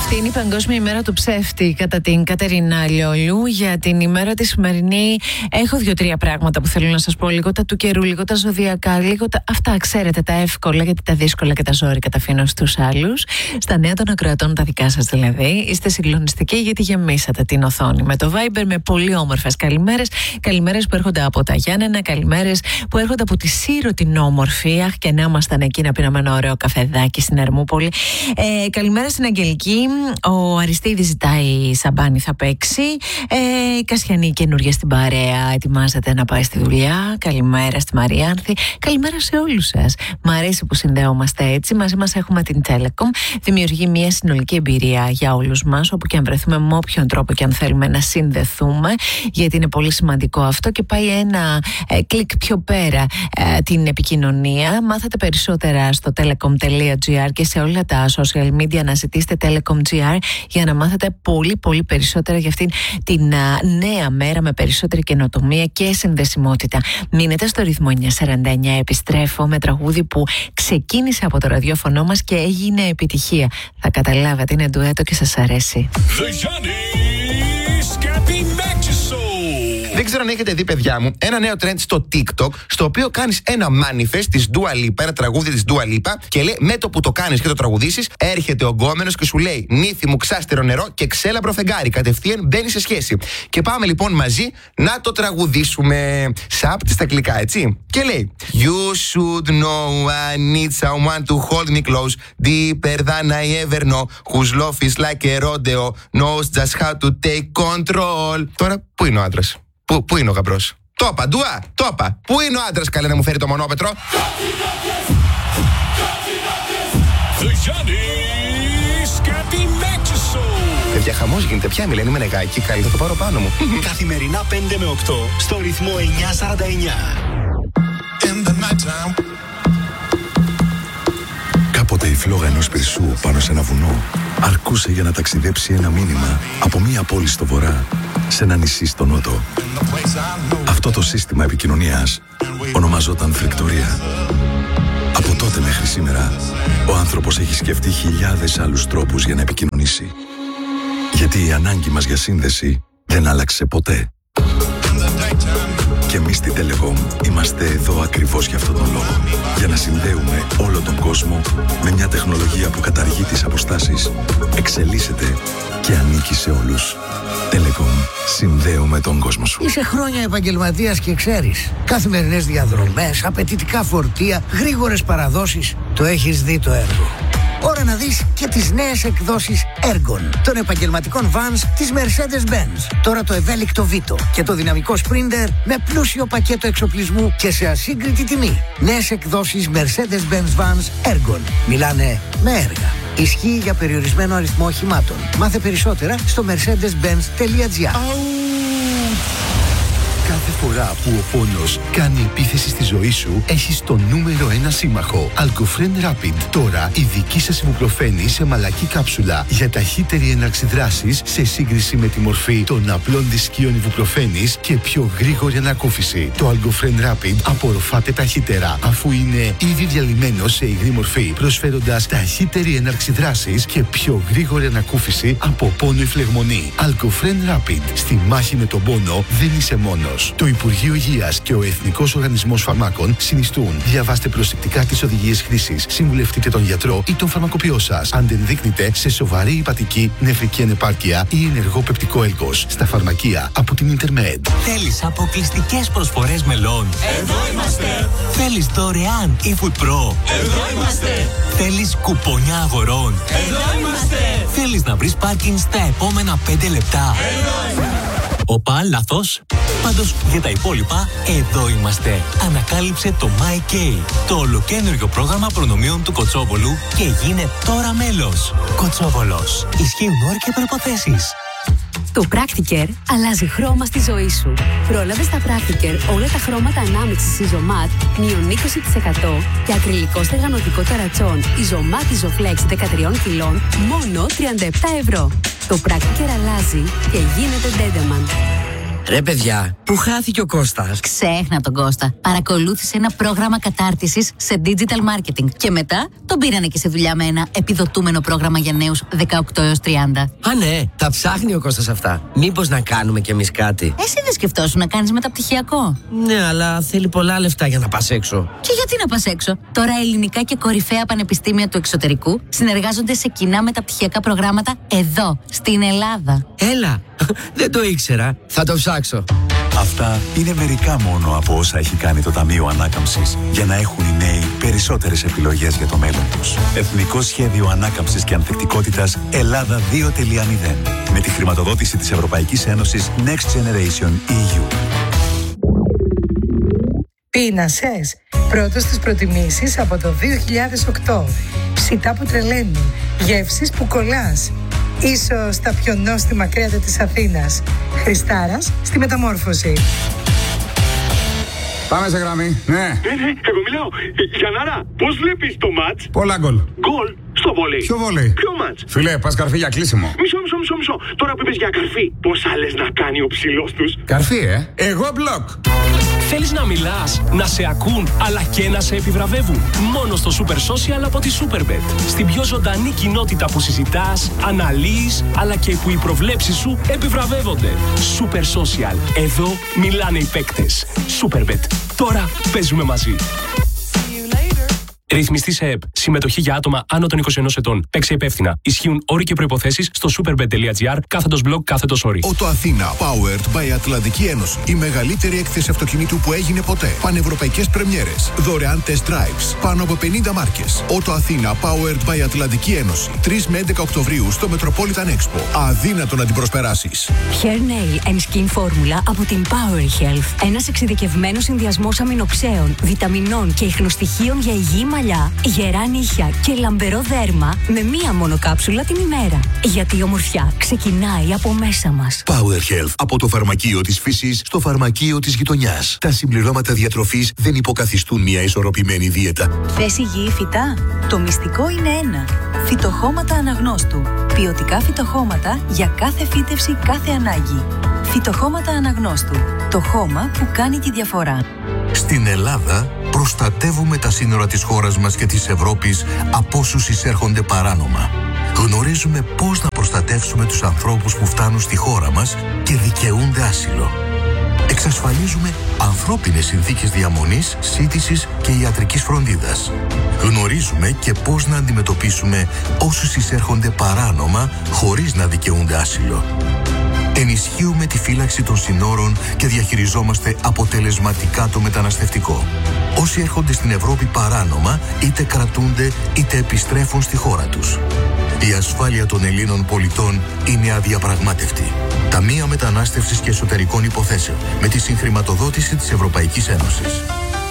Αυτή είναι η Παγκόσμια ημέρα του ψεύτη κατά την Κατερίνα Λιόλιου. Για την ημέρα τη σημερινή έχω 2-3 πράγματα που θέλω να σας πω. Λίγο τα του καιρού, λίγο τα ζωδιακά, λίγο τα... αυτά ξέρετε, τα εύκολα, γιατί τα δύσκολα και τα ζόρικα τα αφήνω στους άλλους. Στα νέα των ακροατών, τα δικά σας δηλαδή. Είστε συγκλονιστικοί γιατί γεμίσατε την οθόνη με το Viber με πολύ όμορφες καλημέρες. Καλημέρες που έρχονται από τα Γιάννενα, καλημέρες που έρχονται από τη Σύρο την όμορφη. Αχ, και να ήμασταν εκεί να πίναμε ένα ωραίο καφεδάκι στην Ερμούπολη. Καλημέρα στην Αγγελική. Ο Αριστίδης ζητάει σαμπάνι, θα παίξει. Η Κασιανή καινούργια στην παρέα, ετοιμάζεται να πάει στη δουλειά. Καλημέρα στη Μαριάνθη. Καλημέρα σε όλους σας. Μ' αρέσει που συνδέομαστε έτσι. Μαζί μας έχουμε την Telecom. Δημιουργεί μια συνολική εμπειρία για όλους μας, όπου και αν βρεθούμε, με όποιον τρόπο και αν θέλουμε να συνδεθούμε, γιατί είναι πολύ σημαντικό αυτό και πάει ένα κλικ πιο πέρα την επικοινωνία. Μάθατε περισσότερα στο telecom.gr και σε όλα τα social media να ζητήσετε Telecom.gr για να μάθετε πολύ περισσότερα για αυτήν την νέα μέρα με περισσότερη καινοτομία και συνδεσιμότητα. Μείνετε στο ρυθμό 949. Επιστρέφω με τραγούδι που ξεκίνησε από το ραδιόφωνο μας και έγινε επιτυχία. Θα καταλάβατε, είναι ντουέτο και σας αρέσει. Δεν ξέρω αν έχετε δει, παιδιά μου, ένα νέο trend στο TikTok, στο οποίο κάνεις ένα manifest της Dua Lipa, ένα τραγούδι της Dua Lipa, και λέει με το που το κάνεις και το τραγουδήσεις, έρχεται ο γκόμενος και σου λέει νύφη μου ξάστερο νερό και ξέλαμπρο φεγγάρι. Κατευθείαν μπαίνει σε σχέση. Και πάμε λοιπόν μαζί να το τραγουδήσουμε. Σάπτη στα αγγλικά, έτσι. Και λέει You should know I need someone to hold me close, deeper than I ever know, whose love is like a rodeo, knows just how to take control. Τώρα, πού είναι ο άντρας? Πού είναι ο γαμπρός? Το είπα, Ντουά, το είπα. Πού είναι ο άντρας, καλέ, να μου φέρει το μονόπετρο? Παιδιά, χαμός γίνεται. Ποια μιλένει, είμαι νεγάκι, καλή, θα το πάρω πάνω μου. Καθημερινά 5 με 8 στο ρυθμό 949. Κάποτε η φλόγα ενός πυρσού πάνω σε ένα βουνό αρκούσε για να ταξιδέψει ένα μήνυμα από μία πόλη στο βορρά σε ένα νησί στο νότο. Αυτό το σύστημα επικοινωνίας ονομαζόταν φρικτορία. Από τότε μέχρι σήμερα, ο άνθρωπος έχει σκεφτεί χιλιάδες άλλους τρόπους για να επικοινωνήσει. Γιατί η ανάγκη μας για σύνδεση δεν άλλαξε ποτέ. Και εμείς στη Telecom είμαστε εδώ ακριβώς για αυτόν τον λόγο. Για να συνδέουμε όλο τον κόσμο με μια τεχνολογία που καταργεί τις αποστάσεις, εξελίσσεται και ανήκει σε όλους. Telecom. Συνδέουμε τον κόσμο σου. Είσαι χρόνια επαγγελματίας και ξέρεις. Καθημερινές διαδρομές, απαιτητικά φορτία, γρήγορες παραδόσεις. Το έχεις δει το έργο. Ώρα να δεις και τις νέες εκδόσεις Ergon των επαγγελματικών vans της Mercedes-Benz. Τώρα το ευέλικτο Vito και το δυναμικό Sprinter με πλούσιο πακέτο εξοπλισμού και σε ασύγκριτη τιμή. Νέες εκδόσεις Mercedes-Benz Vans Ergon. Μιλάνε με έργα. Ισχύει για περιορισμένο αριθμό οχημάτων. Μάθε περισσότερα στο mercedes-benz.gr. Κάθε φορά που ο πόνος κάνει επίθεση στη ζωή σου, έχεις το νούμερο 1 σύμμαχο. Algofren Rapid. Τώρα η δική σας Ibuprofen σε μαλακή κάψουλα για ταχύτερη έναρξη δράσης σε σύγκριση με τη μορφή των απλών δισκίων Ibuprofen και πιο γρήγορη ανακούφιση. Το Algofren Rapid απορροφάται ταχύτερα, αφού είναι ήδη διαλυμένο σε υγρή μορφή, προσφέροντας ταχύτερη έναρξη δράσης και πιο γρήγορη ανακούφιση από πόνο ή φλεγμονή. Algofren Rapid. Στη μάχη με τον πόνο δεν είσαι μόνος. Το Υπουργείο Υγείας και ο Εθνικός Οργανισμός Φαρμάκων συνιστούν. Διαβάστε προσεκτικά τις οδηγίες χρήσης. Συμβουλευτείτε τον γιατρό ή τον φαρμακοποιό σας. Αν δεν δείκνετε σε σοβαρή υπατική, νεφρική ανεπάρκεια ή ενεργό πεπτικό έλκος. Στα φαρμακεία από την Intermed. Θέλεις αποκλειστικές προσφορές μελών? Εδώ είμαστε. Θέλεις δωρεάν eFood Pro? Εδώ είμαστε. Θέλεις κουπονιά αγορών? Εδώ είμαστε. Θέλεις να βρεις πάρκινγκ στα επόμενα 5 λεπτά? Εδώ είμαστε. Οπα, λάθος. Πάντως για τα υπόλοιπα, εδώ είμαστε. Ανακάλυψε το MyK, το ολοκένουργιο πρόγραμμα προνομίων του Κοτσόβολου και γίνε τώρα μέλος. Κοτσόβολος. Ισχύουν όροι και προϋποθέσεις. Το Practiker αλλάζει χρώμα στη ζωή σου. Πρόλαβε στα Practiker όλα τα χρώματα ανάμειξης Isomat μείον 20% και ακριλικό στεγανωτικό ταρατσόν Isomat Isoflex 13 κιλών μόνο 37 ευρώ. Το Practiker αλλάζει και γίνεται Dedeman. Ρε παιδιά, πού χάθηκε ο Κώστας? Ξέχνα τον Κώστα. Παρακολούθησε ένα πρόγραμμα κατάρτισης σε digital marketing και μετά τον πήρανε και σε δουλειά με ένα επιδοτούμενο πρόγραμμα για νέους 18 έως 30. Α, ναι, τα ψάχνει ο Κώστας αυτά. Μήπως να κάνουμε κι εμείς κάτι? Εσύ δεν σκεφτόσουν να κάνεις μεταπτυχιακό? Ναι, αλλά θέλει πολλά λεφτά για να πας έξω. Και γιατί να πας έξω? Τώρα ελληνικά και κορυφαία πανεπιστήμια του εξωτερικού συνεργάζονται σε κοινά μεταπτυχιακά προγράμματα εδώ, στην Ελλάδα. Έλα, δεν το ήξερα. Θα το ψάξω. Αυτά είναι μερικά μόνο από όσα έχει κάνει το Ταμείο Ανάκαμψης για να έχουν οι νέοι περισσότερες επιλογές για το μέλλον τους. Εθνικό Σχέδιο Ανάκαμψης και Ανθεκτικότητας Ελλάδα 2.0 με τη χρηματοδότηση της Ευρωπαϊκής Ένωσης Next Generation EU. Πίνασες, πρώτος στις προτιμήσεις από το 2008. Ψητά που τρελαίνουν, γεύσεις που κολλάς. Ίσως τα πιο νόστιμα κρέατα της Αθήνας. Χριστάρας στη Μεταμόρφωση. Πάμε σε γραμμή, ναι. Εγώ μιλάω. Γιαννάρα, πώς βλέπεις το μάτς? Πολλά γκολ. Γκολ στο βολέι. Ποιο βολέι? Ποιο μάτς? Φίλε, πας καρφί για κλείσιμο. Μισό. Τώρα που είπες για καρφί, πώς άλλες να κάνει ο ψηλός τους? Καρφί, Εγώ μπλοκ. Θέλεις να μιλάς, να σε ακούν, αλλά και να σε επιβραβεύουν? Μόνο στο Super Social από τη Superbet. Στην πιο ζωντανή κοινότητα που συζητάς, αναλύεις, αλλά και που οι προβλέψεις σου επιβραβεύονται. Super Social. Εδώ μιλάνε οι παίκτες. Superbet. Τώρα παίζουμε μαζί. Ρυθμιστή σε ΕΠ. Συμμετοχή για άτομα άνω των 21 ετών. Παίξε υπεύθυνα. Ισχύουν όροι και προϋποθέσεις στο superbet.gr/blog/όροι. Ότο Αθήνα, powered by Ατλαντική Ένωση. Η μεγαλύτερη έκθεση αυτοκινήτου που έγινε ποτέ. Πανευρωπαϊκές πρεμιέρες. Δωρεάν test drives. Πάνω από 50 μάρκες. Ότο Αθήνα, powered by Ατλαντική Ένωση. 3 με 11 Οκτωβρίου στο Metropolitan Expo. Αδύνατο να την προσπεράσεις. Hair Nail and Skin Formula από την Power Health. Ένας εξειδικευμένος συνδυασμός αμινοξέων, βιταμινών και ιχνοστοιχείων για υγιή μαλλιά, γερά νύχια και λαμπερό δέρμα με μία μόνο κάψουλα την ημέρα. Γιατί η ομορφιά ξεκινάει από μέσα μας. Power Health. Από το φαρμακείο της φύσης στο φαρμακείο της γειτονιάς. Τα συμπληρώματα διατροφής δεν υποκαθιστούν μια ισορροπημένη δίαιτα. Θες υγιή φυτά? Το μυστικό είναι ένα. Φυτοχώματα Αναγνώστου. Ποιοτικά φυτοχώματα για κάθε φύτευση, κάθε ανάγκη. Φυτοχώματα Αναγνώστου. Το χώμα που κάνει τη διαφορά. Στην Ελλάδα προστατεύουμε τα σύνορα της χώρας μας και της Ευρώπης από όσους εισέρχονται παράνομα. Γνωρίζουμε πώς να προστατεύσουμε τους ανθρώπους που φτάνουν στη χώρα μας και δικαιούνται άσυλο. Εξασφαλίζουμε ανθρώπινες συνθήκες διαμονής, σύντησης και ιατρικής φροντίδας. Γνωρίζουμε και πώς να αντιμετωπίσουμε όσους εισέρχονται παράνομα χωρίς να δικαιούνται άσυλο. Ενισχύουμε τη φύλαξη των συνόρων και διαχειριζόμαστε αποτελεσματικά το μεταναστευτικό. Όσοι έρχονται στην Ευρώπη παράνομα, είτε κρατούνται είτε επιστρέφουν στη χώρα τους. Η ασφάλεια των Ελλήνων πολιτών είναι αδιαπραγμάτευτη. Ταμείο Μετανάστευσης και Εσωτερικών Υποθέσεων, με τη συγχρηματοδότηση της Ευρωπαϊκής Ένωσης.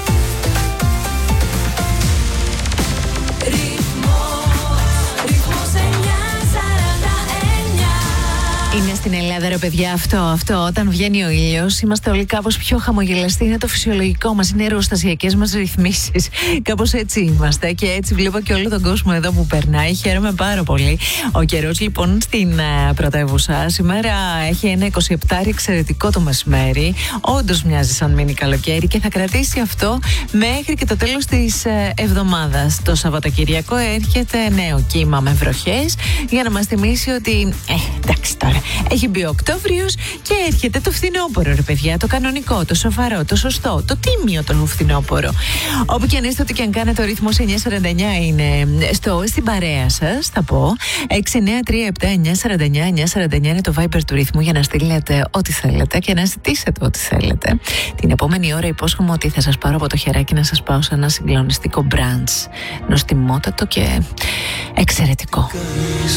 Είναι στην Ελλάδα, ρε παιδιά, αυτό. Όταν βγαίνει ο ήλιος, είμαστε όλοι κάπως πιο χαμογελαστοί. Είναι το φυσιολογικό μας, είναι οι αεροστασιακές μας ρυθμίσεις. Κάπως έτσι είμαστε και έτσι βλέπω και όλο τον κόσμο εδώ που περνάει. Χαίρομαι πάρα πολύ. Ο καιρός λοιπόν στην πρωτεύουσα σήμερα έχει ένα 27 εξαιρετικό το μεσημέρι. Όντως μοιάζει σαν μίνι καλοκαίρι και θα κρατήσει αυτό μέχρι και το τέλος της εβδομάδας. Το Σαββατοκυριακό έρχεται νέο κύμα με βροχές για να μας θυμίσει ότι εντάξει τώρα. Έχει μπει ο Οκτώβριος και έρχεται το φθινόπωρο, ρε παιδιά. Το κανονικό, το σοβαρό, το σωστό, το τίμιο το φθινόπωρο. Όπου και αν είστε, ό,τι και αν κάνετε, ο ρυθμός 949 είναι στην παρέα σας, θα πω. 693-7-949-949 είναι το Viber του ρυθμού για να στείλετε ό,τι θέλετε και να ζητήσετε ό,τι θέλετε. Την επόμενη ώρα υπόσχομαι ότι θα σας πάρω από το χεράκι να σας πάω σε ένα συγκλονιστικό brunch. Νοστιμότατο και εξαιρετικό.